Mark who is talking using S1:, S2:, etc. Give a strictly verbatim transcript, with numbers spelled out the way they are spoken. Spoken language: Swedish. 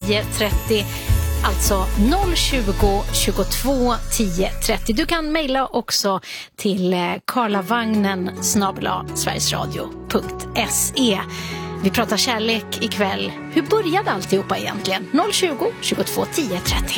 S1: tio trettio. Alltså noll tjugo tjugotvå tio trettio. Du kan mejla också till karlavagnen snabel-a sverigesradio punkt se. Vi pratar kärlek ikväll. Hur började alltihopa egentligen? noll tjugo tjugotvå tio trettio.